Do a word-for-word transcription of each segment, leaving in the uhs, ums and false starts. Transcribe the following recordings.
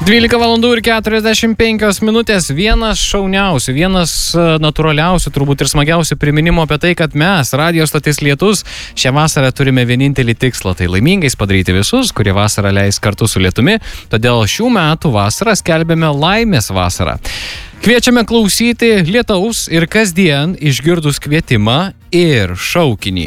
dvylika valandų ir keturiasdešimt penkios minutės. Vienas šauniausių, vienas natūraliausių, turbūt ir smagiausių priminimo apie tai, kad mes, Radio stotis Lietus, šią vasarą turime vienintelį tikslą. Tai laimingais padaryti visus, kurie vasarą leis kartu su lietumi. Todėl šių metų vasarą skelbėme laimės vasarą. Kviečiame klausyti lietaus ir kasdien išgirdus kvietimą ir šaukinį.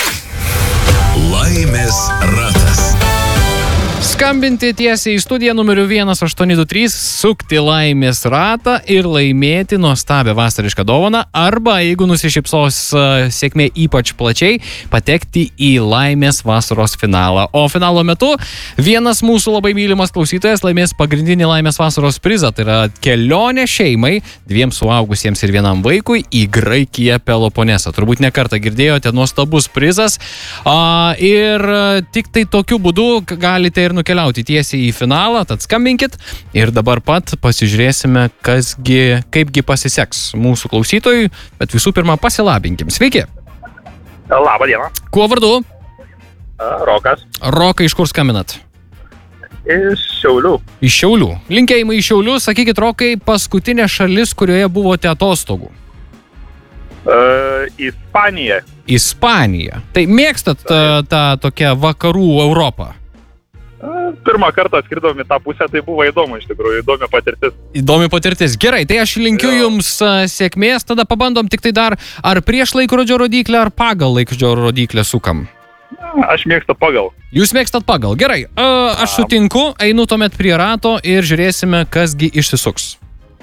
Laimės ratas. Skambinti tiesiai į studiją numeriu vienas aštuoni du trys, sukti laimės ratą ir laimėti nuostabią vasarišką dovaną, arba, jeigu nusišypsos uh, sėkmė ypač plačiai, patekti į laimės vasaros finalą. O finalo metu vienas mūsų labai mylimas klausytojas laimės pagrindinį laimės vasaros prizą, tai yra kelionė šeimai, dviem suaugusiems ir vienam vaikui į Graikiją Peloponesą. Turbūt ne kartą girdėjote, nuostabus prizas. Uh, ir uh, tik tai tokiu būdu galite ir nukeliauti tiesiai į finalą, tad skambinkit ir dabar pat pasižiūrėsime, kasgi, kaipgi pasiseks mūsų klausytojui, bet visų pirma pasilabinkim. Sveiki. Labą dieną. Kuo vardu? Rokas. Rokai, iš kur skambinat? Iš Šiaulių. Iš Šiaulių. Linkėjimai iš Šiaulių. Sakykit, Rokai, paskutinė šalis, kurioje buvote atostogų? Uh, Ispanija. Ispanija. Tai mėgstat tą, tą tokią vakarų Europą? Pirmą kartą atskridom į tą pusę, tai buvo įdomu, iš tikrųjų, įdomi patirtis. Įdomi patirtis. Gerai, tai aš linkiu jo. Jums uh, sėkmės, tada pabandom tik tai dar, ar prieš laikrodžio rodiklę, ar pagal laikrodžio rodiklę sukam. Aš mėgstu pagal. Jūs mėgstat pagal. Gerai, uh, aš sutinku, einu tuomet prie rato ir žiūrėsime, kasgi išsisuks.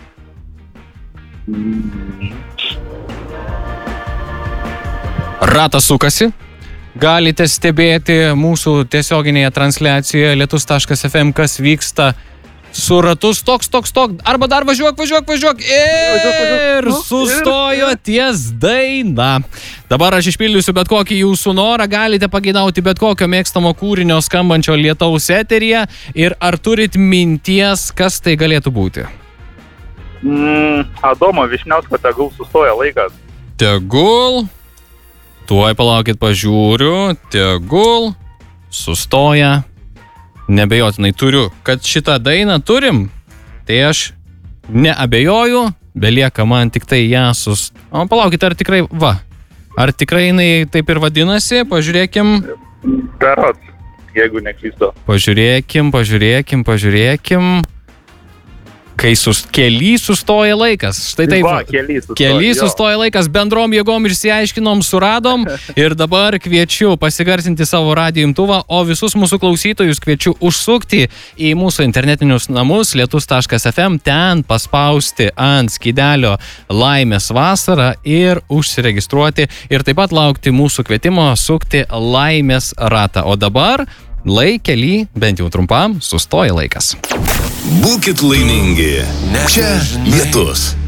Ratas sukasi. Galite stebėti mūsų tiesioginėje transliacijoje lietus taškas ef em, kas vyksta su ratus toks, toks, toks, arba dar važiuok, važiuok, važiuok ir sustojo ties daina. Dabar aš išpildysiu bet kokį jūsų norą, galite pageidauti bet kokio mėgstamo kūrinio skambančio lietaus eteryje ir ar turit minties, kas tai galėtų būti? Mm, Adomo Višniausko tegul sustoja laikas. Tegul... Tuoj palaukit, pažiūriu, tegul, sustoja, nebejotinai turiu, kad šitą dainą turim, tai aš neabejoju, belieka man tik tai ją sus... O palaukit, ar tikrai, va, ar tikrai jinai taip ir vadinasi, pažiūrėkim. Berods, jeigu neklystu. Pažiūrėkim, pažiūrėkim, pažiūrėkim. Kai sus, kely sustoja laikas. Štai taip. Va, kely sustoja, kely sustoja laikas. Bendrom jėgom išsiaiškinom, suradom. Ir dabar kviečiu pasigarsinti savo radijo imtuvą, o visus mūsų klausytojus kviečiu užsukti į mūsų internetinius namus lietus taškas ef em, ten paspausti ant skydelio laimės vasarą ir užsiregistruoti. Ir taip pat laukti mūsų kvietimo sukti laimės ratą. O dabar lai kely, bent jau trumpam, sustoja laikas. Būkit laimingi. Čia Lietus.